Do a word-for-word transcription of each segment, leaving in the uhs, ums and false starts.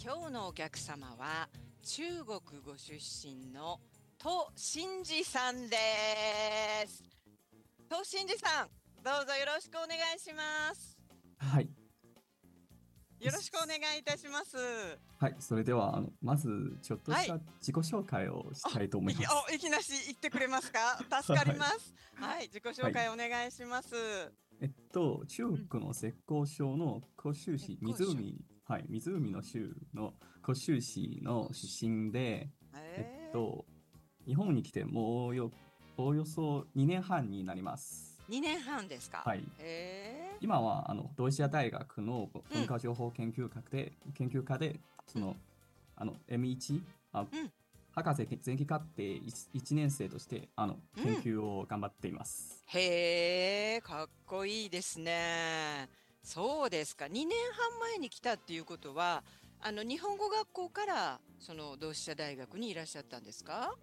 今日のお客様は中国ご出身のト・シンジさんです。ト・シンジさん、どうぞよろしくお願いします。 はい。 よろしくお願いいたします。 はい。それでは、あの、まず、ちょっとはい。 した自己紹介をしたあ、 いと思いいき、 ます。 お、いきなし言ってくれますか？助かりはい。 ます。はい。自己はい。 紹介お願いします。 えっと、中うん。 国の浙江省の湖州浙市、 江省。 湖、はい、湖の州の湖州市の出身で、えっえー、 と、日本に来てもうよ、おおよそにねんはんになります。 にねんはんですか？ はい。 へえ。 今は、あの、同志社大学のうん、 文化情報研究科で、研究科で、そうん、 の、あの、エムワン、あ、 うん、 博士前期課程 いち, 年生として、あの、 うん。 研究を頑張っています。 へえ、かっこいいですね。そうですか。にねんはん前に来たっていうことは、あの、日本語学校から、その、同志社大学にいらっしゃったんですか？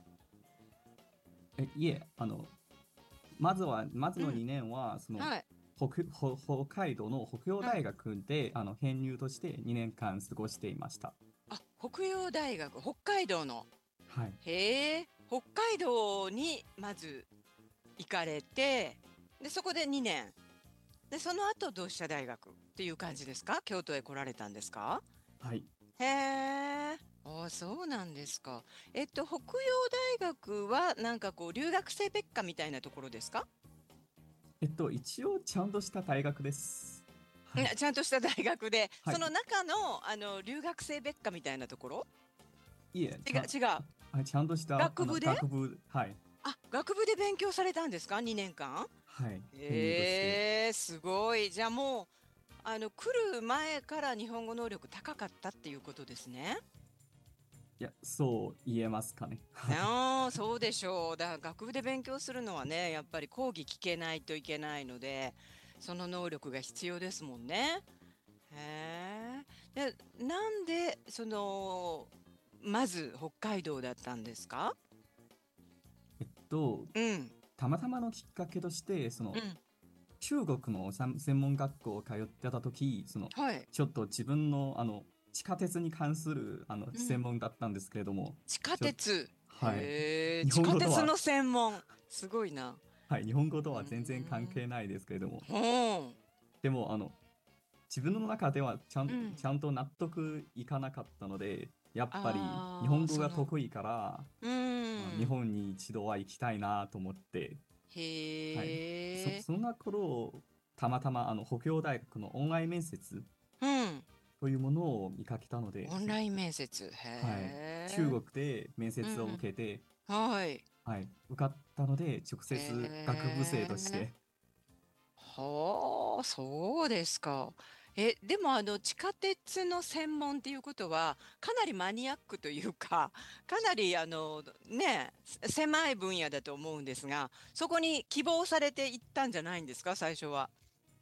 え、いえ、あの、まずは、まずのうん。 にねんは、その、 はい。 北、北北海道の北洋うん。 大学で、あの、編入としてにねんかん過ごしていました。 あ、北洋大学、北海道の。 はい。 へえ、北海道にまず行かれて、で、そこでにねん。で、その後、同志社大学っていう感じですか？京都へ来られたんですか？ はい。 へえ。ああ、そうなんですか。えっと、北洋大学は、なんかこう、留学生別科みたいなところですか？ えっと、一応、ちゃんとした大学です。はい。 んちゃんとした大学で、 はい。 その中の、あの、留学生別科みたいなところ。 いえ、 違う、 ちゃん、 違う。 はい、ちゃんとした、あの、 学部で。 学部、はい。 あ、学部で勉強されたんですか？ に 年間。 はい。編入として。 ええ、すごい。じゃあもう、あの、来る前から日本語能力高かったっていうことですね。 いや、そう言えますかね。はい。 ああ、そうでしょう。だから学部で勉強するのはね、やっぱり講義聞けないといけないので、その能力が必要ですもんね。へえ。で、なんで、その、まず北海道だったんですか？ えっと、 うん、 たまたまのきっかけとして、その、 うん、 中国のさん専門学校を通ってた時、その、 はい。 ちょっと自分の、あの、地下鉄に関する、あの、 うん。 専門だったんですけれども、 地下ちょ、 鉄。 はい。 へえ、 日地本語とは、 下鉄の専門。すごいな。 はい、日本語とうは全然関ーん。 係ないですけれども、 ほん。 でも、あの、自分の中ではちゃん、 うん。 ちゃんと納得いかなかったので、やっぱり日ああ、 本語その、 が得意から、 うまあ、日ーん。 本に一度は行きたいなと思って、はい。そ、 へえ。 そんな頃、たまたまあの北洋大学のオンライン面接うん。 というものを見かけたので、そオンライン面接。 はい。中へえ。 国で面接をうん。 受けて、 はい。 はい。受かったので、直へ接学部生としえ。 て、 はあ、そうですか。え、でもあの地下鉄の専門っていうことはかなりマニアックというか、かなりあのね、せ狭い分野だと思うんですが、そこに希望されていったんじゃないんですか、最初は。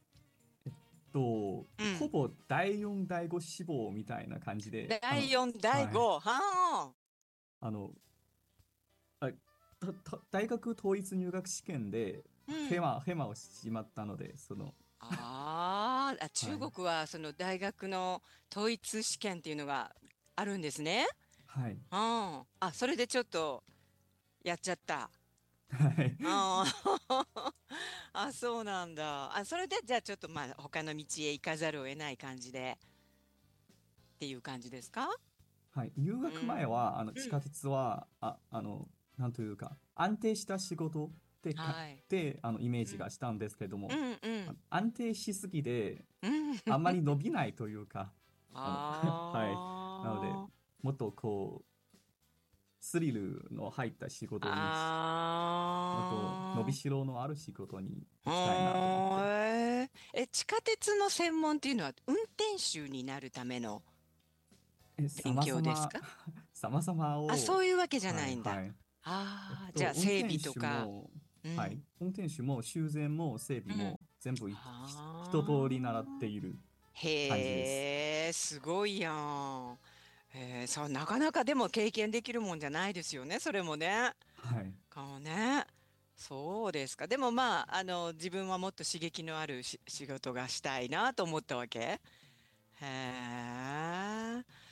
と、 うん。 ほぼだいよん、だいご志望みたいな感じで、あの、 だいよん、だいはい。 ご、はあ。 あの、あたた大学統一入学試験で、 うん。 フェマ、フェマをししまったので、その、 あーあ、中はい。 国はその大学の統一試験っていうのがあるんですね。 はい。 うん。あ、それでちょっとやっちゃった。 はい。 ああ、あ、そうなんだ。あ、それで、じゃあちょっとまあ他の道へ行かざるを得ない感じでっていう感じですか？ はい。入う学前ん。 は、あの、地うん。 下鉄は、あ、あの、なんというか、安定した仕事ってか、 はい。 で、あの、イメージうん。 がしたんですけれども、 うん、うあん。 安定しすぎで、 うん。 あんまり伸びないというか、あの、はい。なので、 ああ。 もっとこう、スリルの入った仕事にし、もっと伸びあしろのある仕事に行きたいなと思っあ。 て。 へえ。え、地下鉄の専門っていうのは運転手になるためのえ、 勉様々、 強ですか？ 様々 あ、そを、 ういうわけじゃはい、 ないんだ。 はい。えっああ、じゃと、 あ整備運転手とか。 も、 うん。 はい、運転手も修繕も整備うん。 も全部いひ一通り習ってはあ。 いる感じです。 へえ、すごいやん。へえ、そう、なかなかでも経験できるもんじゃないですよね、それもね。 はい。 かもね。そうですか。でもまあ、あの、自分はもっと刺激のあるし仕事がしたいなと思ったわけ。へえ。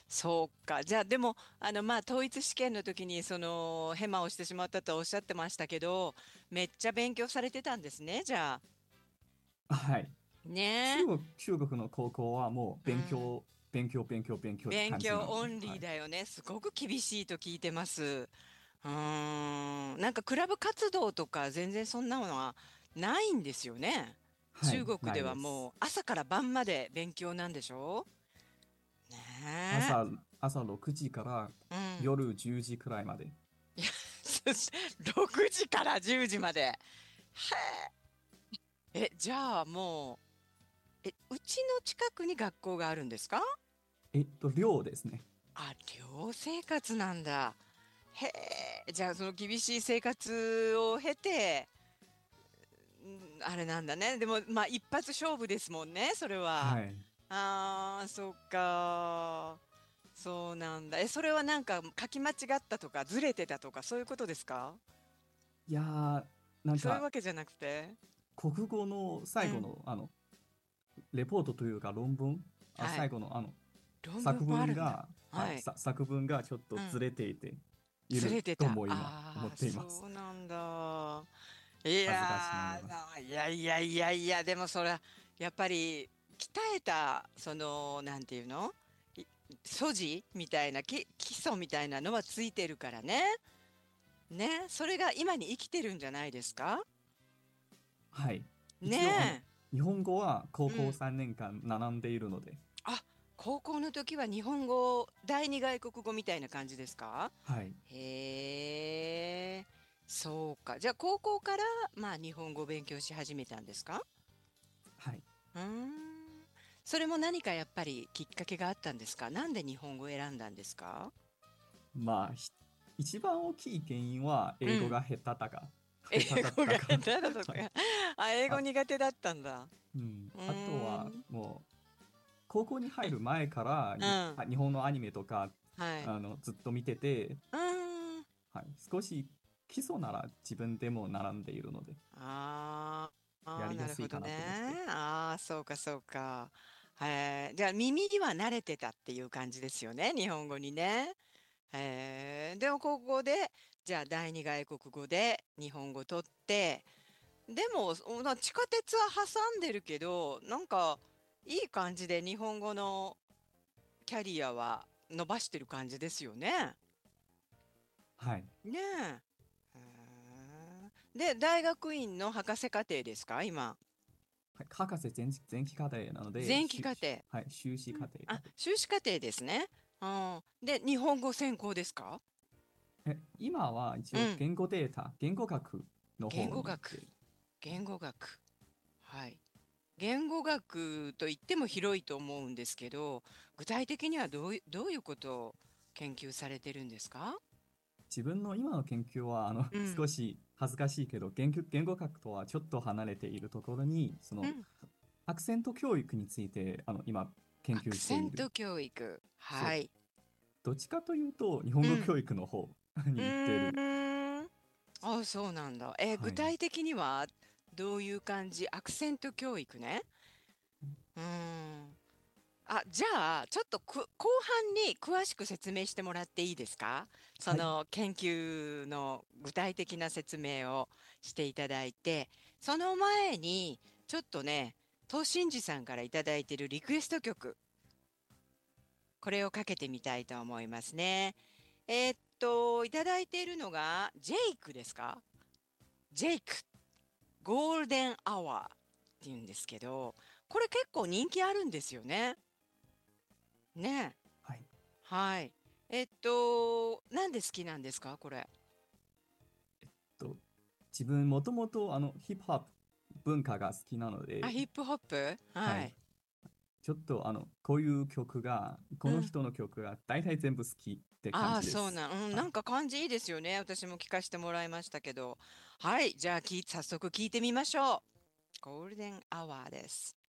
そうか。じゃあ、でも、あの、まあ、統一試験の時に、その、ヘマをしてしまったとおっしゃってましたけど、めっちゃ勉強されてたんですね、じゃあ。 はい。中ね国、中国の高校はもうえ。うん。 勉強、勉強、勉強、勉強って勉感じなので、 強オンリーはい。 だよね。すごく厳しいと聞いてます。うーん。なんか、クラブ活動とか、全然そんなものはないんですよね。 はい、 中国でないです。 はもう、朝から晩まで勉強なんでしょ？ね朝、朝ろくじからえ。うん。 夜じゅうじくらいまで。 いや、ろくじからじゅうじまで。へえ。え、じゃあもう、え、うちの近くに学校があるんですか？ えっと、寮ですね。 あ、寮生活なんだ。へえ。じゃあその厳しい生活を経て、んあれなんだね。でも、まあ一発勝負ですもんね、それは。 はい。 ああ、そっか。そうなんだ。え、それはなんか書き間違ったとか、ずれてたとか、そういうことですか？ いやー、なんそういうか、 わけじゃなくて。 国語のうん。 最後の、あの、レポートというか論文、あ、 はい。 最後の、あの、 論文作もあるんだ。 文が、はい、 はい。 さ、作文がちょっとずうん。 れていて、いずるれてた。 とも今思ああ、 っています。 そうなんだ。い恥ずかしなやがら。 ー、ないやいやいやいや、でもそれは、やっぱり、鍛えた、その、なんていうのい素地みたいな、き、基礎みたいなのはついてるからね。ね。それが今に生きてるんじゃないですか？ はい。 ね一応、あの、 え。 日本語は高校うん。 さんねんかん学んでいるので、 あ、高校の時は日本語、第二外国語みたいな感じですか？ はい。 へえ、そうか。じゃあ高校から、まあ日本語を勉強し始めたんですか？ はい。 うーん。それも何かやっぱりきっかけがあったんですか？なんで日本語を選んだんですか？ まあ、ひ一番大きい原因はうん。 英語が下手だか、 英下手だっ語がたから。 下手だとはい。 か。あ、英語あ、 苦手だったんだ。 うん。 うあとは、 ーん。 もう、高校に入る前からに、 うん。 あ日本のアニメとか、 はい。 あの、ずっと見てて、 うーん。 はい。少し基礎なら自分でも並んでいるので、 あーあー、 やりなるほどやすいかなと思って。 ね。ああ、そうかそうか。へえ、じゃあ耳には慣れてたっていう感じですよね、日本語にね。へえ、でも高校で、じゃあ第二外国語で日本語取って、でも、おな地下鉄は挟んでるけど、なんかいい感じで日本語のキャリアは伸ばしてる感じですよね。 はい。 ねえ。へえ。で、大学院の博士課程ですか、今？ はい、博士前期、前期課程なので、 前期修課程。 はい、修士うん。 課程あ、 だと。 修士課程ですね。うん。で、日本語専攻ですか？ え、今は一うん。 応言語データ、言語学の言方語学。 に行っている。 言語学。はい。言語学といっても広いと思うんですけど、具体的にはどうい、どういうことを研究されてるんですか？ 自分の今の研究は、あの、 うん。 少し恥ずかしいけど、言語、言語学とはちょっと離れているところに、その、 うん。 アクセント教育について、あの、今、研アク究している。 セント教育。 そう。 はい。 どっちかというと、日本うん。 語教育の方うに行っている。 ーん。あ、そうなんだ。えーはい。 具体的にはどういう感じ？アクセント教育ね。うーん。あ、じゃあ、ちょっとく、後半に詳しく説明してもらっていいですか？そはい。 の研究の具体的な説明をしていただいて、その前に、ちょっとね、東進寺さんからいただいているリクエスト曲、これをかけてみたいと思いますね。えーっと、いただいているのが、ジェイクですか？ジェイク、ゴールデンアワーって言うんですけど、これ結構人気あるんですよね。ねえ。 はい。 はい。えっと、なんで好きなんですか、これ？ と、自分もともと、あの、ヒップホップ文化が好きなのあ、 で、 ヒップホップ。 はい。 はい。 ちょっと、あの、こういう曲が、このうん。 人の曲が大体全部好きって感ああ、 じです。 そうなん、うん、 はい。 なんか感じいいですよね。私も聞かせてもらいましたけど。はい。じゃあ、き、早速聞いてみましょう。ゴールデンアワーです。